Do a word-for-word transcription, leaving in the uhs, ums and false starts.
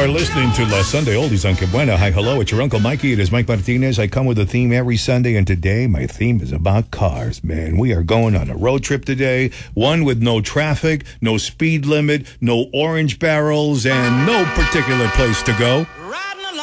are listening to La Sunday Oldies on Que Buena. Hi, hello, it's your Uncle Mikey. It is Mike Martinez. I come with a theme every Sunday, and today my theme is about cars, man. We are going on a road trip today, one with no traffic, no speed limit, no orange barrels, and no particular place to go.